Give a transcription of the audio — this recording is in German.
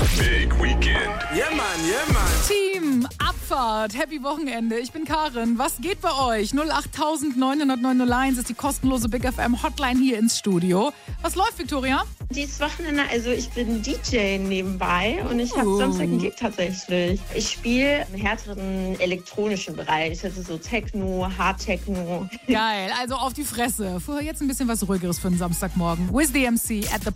Big Weekend. Yeah, man. Team Abfahrt, happy Wochenende. Ich bin Karin. Was geht bei euch? 08900 ist die kostenlose Big FM Hotline hier ins Studio. Was läuft, Victoria? Dieses Wochenende, also ich bin DJ nebenbei und ich habe Samstag einen Gig tatsächlich. Ich spiele im härteren elektronischen Bereich, also so Techno, Hard-Techno. Geil, also auf die Fresse. Vorher jetzt ein bisschen was Ruhigeres für einen Samstagmorgen. Wiz DMC at the